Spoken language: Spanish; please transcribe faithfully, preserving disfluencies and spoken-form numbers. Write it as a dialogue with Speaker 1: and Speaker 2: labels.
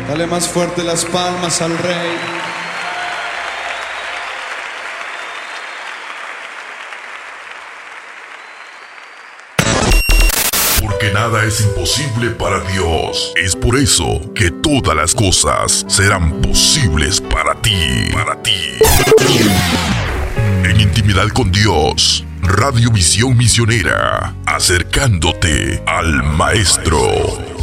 Speaker 1: Dale más fuerte las palmas al Rey.
Speaker 2: Porque nada es imposible para Dios. Es por eso que todas las cosas serán posibles para ti. Para ti. En intimidad con Dios, Radiovisión Misionera, acercándote al Maestro.